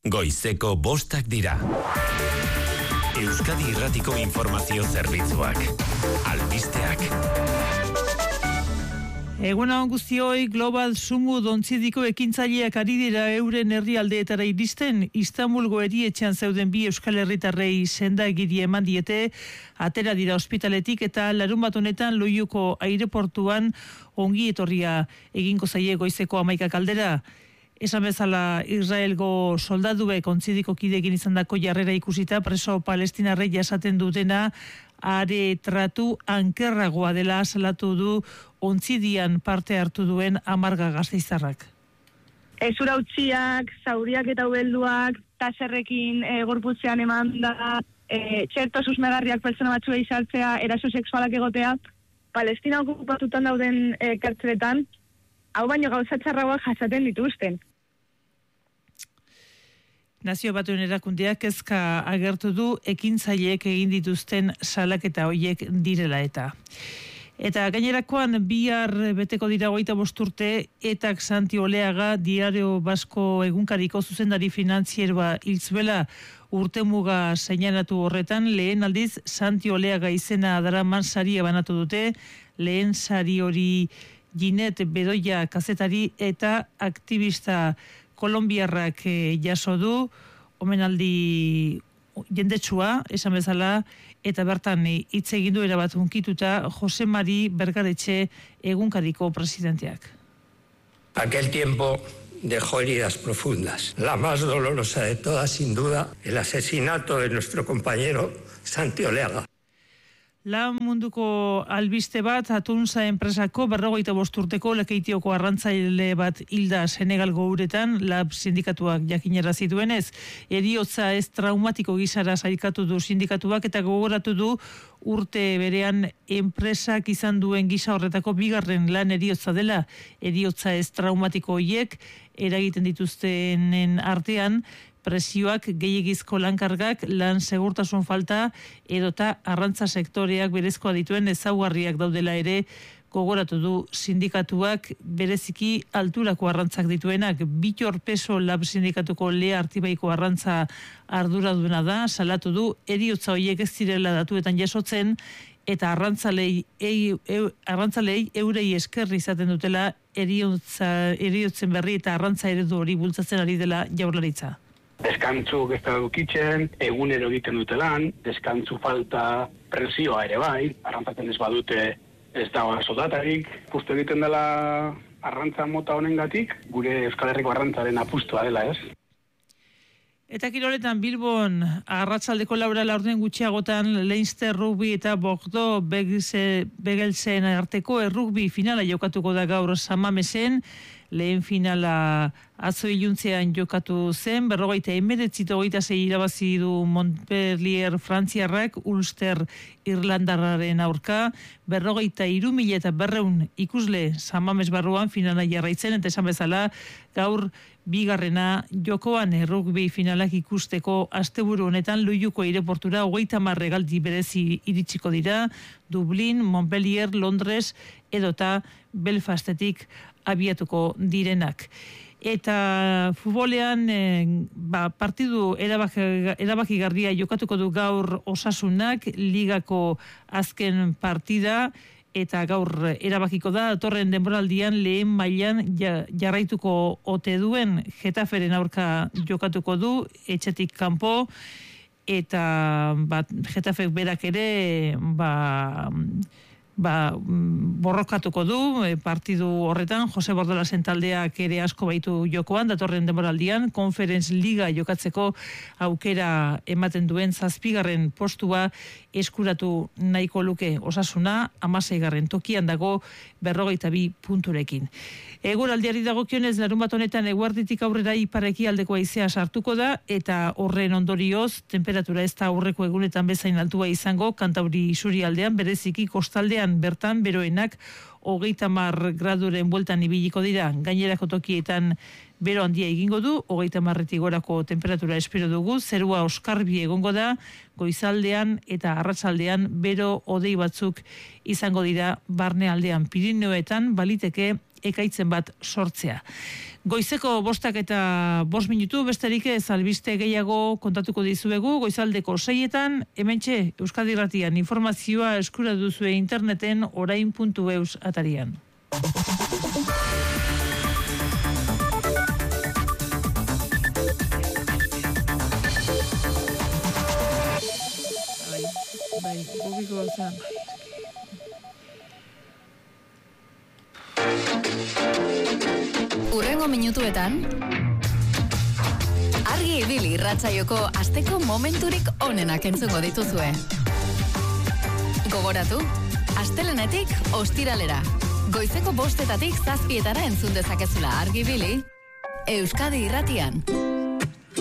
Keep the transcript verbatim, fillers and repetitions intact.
Goizeko bostak dira. Euskadi Irratiko Informazio Zerbitzuak. Albisteak. Egun hon guztioi, Global Sumud ontzidiko ekintzaileak ari dira euren herrialdeetara iristen. Istanbulgo erietxean zeuden bi Euskal Herritarrei senda egiri eman diete, atera dira ospitaletik eta larun bat honetan Loiuko aireportuan ongi etorria egingo zaie goizeko hamaikak aldera. Esan bezala Israelgo soldaduek ontzidiko kideekin izandako jarrera ikusita preso palestinarrei jasaten dutena are tratu ankerragoa dela salatu du ontzidian parte hartu duen Amarga gasteiztarrak. Ezura utziak, zauriak eta ubelduak, taserrekin e, gorputzean eman da, e, txerto susmegarriak pertsona batzuei sartzea, eraso sexualak egotea, Palestina okupatutan dauden e, kartzeletan, hau baino gauza txarragoak jasaten dituzten. Nazio Batuen Erakundeak kezka agertu du ekintzaileek egin dituzten salaketa hoiek direla eta. Eta gainerakoan bihar beteko dira hogeita bost urte etak Santi Oleaga Diario Basko egunkariko zuzendari finantzieroa hil zuela urtemuga seinalatu horretan. Lehen aldiz Santi Oleaga izena daraman saria banatu dute. Lehen sari hori Ginet Bedoya kazetari eta aktivista kolombiarrak eh, jaso du, omenaldi jendetsua, esan bezala, eta bertan hitz egin du erabat hunkituta Jose Mari Bergaretxe egunkariko presidenteak. Aquel tiempo dejó heridas profundas. La más dolorosa de todas, sin duda, el asesinato de nuestro compañero Santi Oleaga. La munduko albiste bat, Atunza enpresako berrogeita bost urteko Lekeitioko arrantzaile bat hilda Senegalgo uretan, Lab sindikatuak jakinera zituenez, heriotza ez traumatiko gisara sailkatu du sindikatuak eta gogoratu du urte berean enpresak izan duen gisa horretako bigarren lan heriotza dela. Heriotza ez traumatiko hiek eragiten dituztenen artean presioak, gehiegizko lankargak, lan segurtasun falta edota arrantza sektoreak berezkoa dituen ezaugarriak daudela ere gogoratu du sindikatuak, bereziki alturako arrantzak dituenak. Bitor Peso Lab sindikatuko Lea Artibaiko arrantza arduraduena da, salatu du heriotza horiek ez direla datuetan jasotzen eta arrantzalei ei, eu, arrantzalei eurei eskerri izaten dutela heriotza heriotzen berri eta arrantza eredu hori bultzatzen ari dela Jaurlaritza. Deskantzuk ez da dukitzen, egunero egiten dute lan, deskantzu falta presioa ere bai, arrantzaten ez badute ez da soldatarik, pustu egiten dela arrantza mota honengatik, gure Euskal Herriko arrantzaren apustua dela, ez? Eta kiroletan Bilbon arratsaldeko laura laurden gutxiagotan Leinster Rugby eta Bordeaux Begelsen arteko errugbi finala jokatuko da gaur Samamesen. Lehen finala atzo iluntzean jokatu zen, berrogeita emeretzi eta hogeita sei irabazi du Montpellier Frantziarrak Ulster Irlandarraren aurka, berrogeita hiru mila eta berreun ikusle Samames barruan finala jarraitzen, eta esan bezala gaur bigarrena jokoan errugbi finalak ikusteko asteburu honetan Loiuko aireportura hogeita hamar hegaldi berezi iritsiko dira, Dublin, Montpellier, Londres edota Belfastetik abiatuko direnak. Eta futbolean eh, ba, partidu erabaki, erabakigarria jokatuko du gaur Osasunak, ligako azken partida, eta gaur erabakiko da, datorren denboraldian lehen mailan jarraituko ote duen Getaferen aurka jokatuko du, etxetik kanpo, eta ba, Getafek berak ere ba... ba, borrokatuko du partidu horretan. Jose Bordalasen taldeak ere asko baitu jokoan, datorren denboraldian Conference Liga jokatzeko aukera ematen duen zazpigarren postua eskuratu nahiko luke Osasuna, hamaseigarren tokian dago berrogeita bi punturekin. Eguraldiari dagokionez, larun bat honetan eguerditik aurrera ipareki aldeko haizea sartuko da, eta horren ondorioz temperatura ez da aurreko egunetan bezain altua izango, Kantauri isurialdean, bereziki kostaldean bertan beroenak hogeita hamar graduren bueltan ibiliko dira. Gainerako tokietan bero handia egingo du, hogeita hamarretik gorako temperatura espero dugu, zerua oskarbi egongo da, goizaldean eta arratsaldean bero hodei batzuk izango dira barnealdean. Pirineoetan baliteke ekaitzen bat sortzea. Goizeko bostak eta bost minutu, besterik ez albiste gehiago kontatuko dizuegu, goizaldeko seietan, hementxe Euskadi Irratian informazioa eskura duzue interneten orain puntu eus atarian. Bai, gogiko zen. Urrengo minutuetan Argi ibili irratsaioko asteko momenturik onenak entzungo dituzue. Gogoratu, astelenetik ostiralera, goizeko bostetatik zazpietara entzun dezakezula Argi ibili Euskadi Irratian.